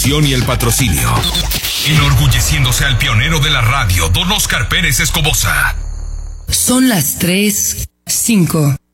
producción y el patrocinio. Enorgulleciéndose al pionero de la radio, don Oscar Pérez Escobosa. Son las 3:05.